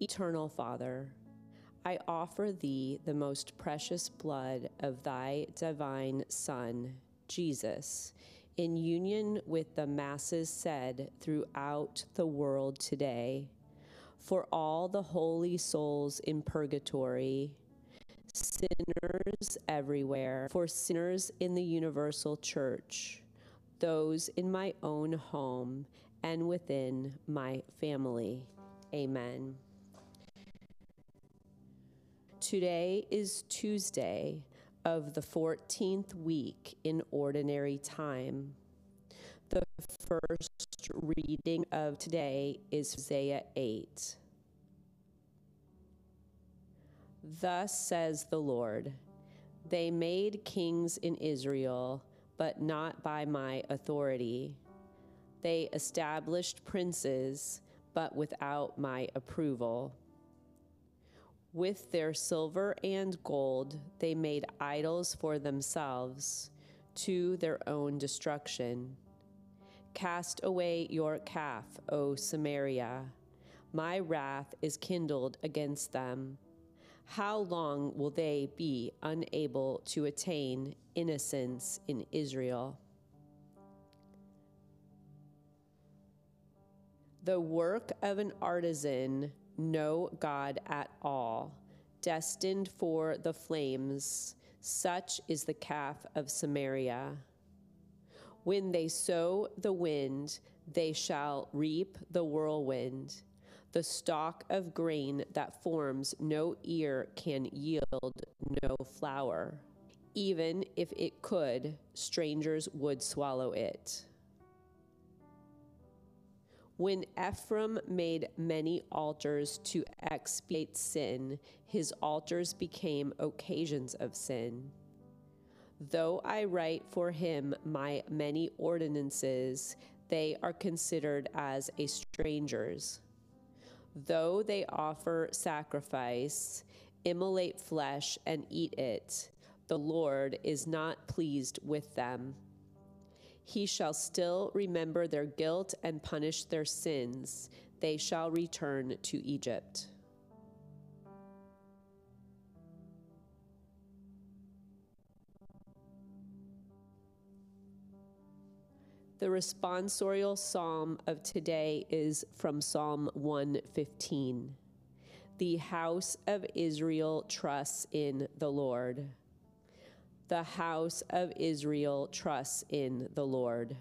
Eternal Father, I offer thee the most precious blood of thy divine Son, Jesus, in union with the masses said throughout the world today, for all the holy souls in purgatory, sinners everywhere, for sinners in the universal church, those in my own home and within my family. Amen. Today is Tuesday of the 14th week in Ordinary Time. The first reading of today is Hosea 8. Thus says the Lord, they made kings in Israel, but not by my authority. They established princes, but without my approval. With their silver and gold, they made idols for themselves, to their own destruction. Cast away your calf, O Samaria. My wrath is kindled against them. How long will they be unable to attain innocence in Israel? The work of an artisan, no God at all, destined for the flames, such is the calf of Samaria. When they sow the wind, they shall reap the whirlwind. The stalk of grain that forms no ear can yield no flour. Even if it could, strangers would swallow it. When Ephraim made many altars to expiate sin, his altars became occasions of sin. Though I write for him my many ordinances, they are considered as a stranger's. Though they offer sacrifice, immolate flesh, and eat it, the Lord is not pleased with them. He shall still remember their guilt and punish their sins. They shall return to Egypt. The responsorial psalm of today is from Psalm 115. The house of Israel trusts in the Lord. The house of Israel trusts in the Lord.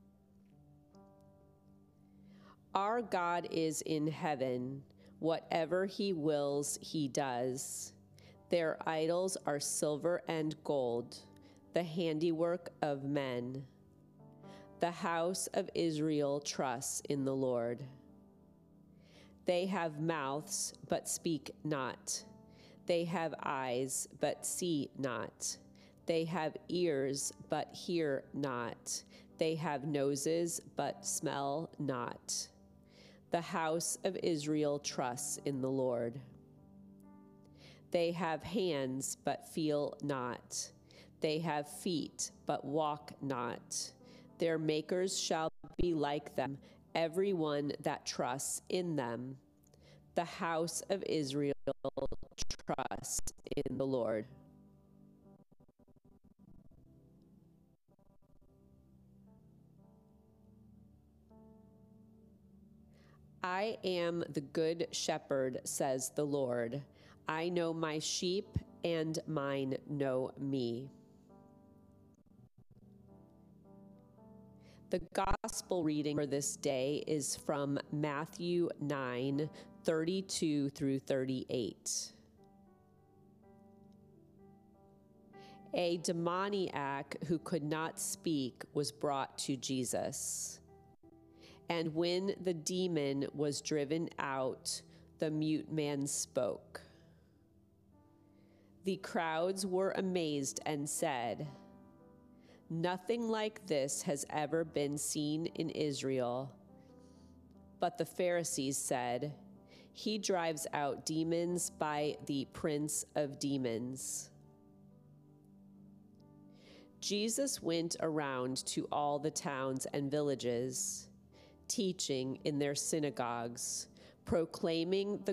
Our God is in heaven. Whatever he wills, he does. Their idols are silver and gold, the handiwork of men. The house of Israel trusts in the Lord. They have mouths, but speak not. They have eyes, but see not. They have ears, but hear not. They have noses, but smell not. The house of Israel trusts in the Lord. They have hands, but feel not. They have feet, but walk not. Their makers shall be like them, everyone that trusts in them. The house of Israel trusts in the Lord. I am the good shepherd, says the Lord. I know my sheep, and mine know me. The gospel reading for this day is from Matthew 9:32 through 38. A demoniac who could not speak was brought to Jesus. And when the demon was driven out, the mute man spoke. The crowds were amazed and said, "Nothing like this has ever been seen in Israel." But the Pharisees said, "He drives out demons by the prince of demons." Jesus went around to all the towns and villages, teaching in their synagogues, proclaiming the